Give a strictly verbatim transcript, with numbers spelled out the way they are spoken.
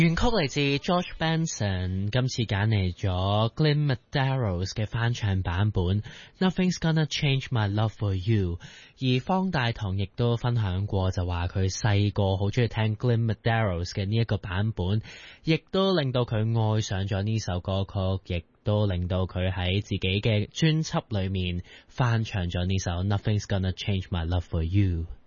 原曲嚟自 George Benson， 今次揀嚟咗 Glenn Medeiros 嘅翻唱版本 Nothing's Gonna Change My Love For You。 而方大同亦都分享過，就話佢細個好中意聽 Glenn Medeiros 嘅呢一個版本，亦都令到佢愛上咗呢首歌曲，亦都令到佢喺自己嘅專輯裏面翻唱咗呢首 Nothing's Gonna Change My Love For You。